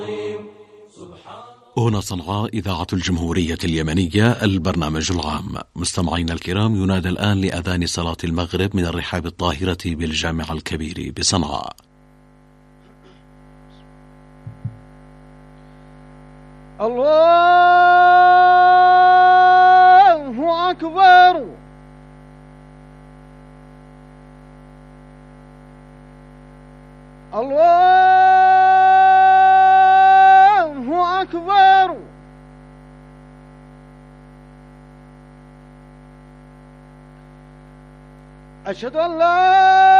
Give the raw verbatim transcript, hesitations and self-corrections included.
هنا صنعاء إذاعة الجمهورية اليمنية البرنامج العام. مستمعينا الكرام، ينادى الآن لأذان صلاة المغرب من الرحاب الطاهرة بالجامع الكبير بصنعاء. الله أكبر. الله أكبر. أشهد أن لا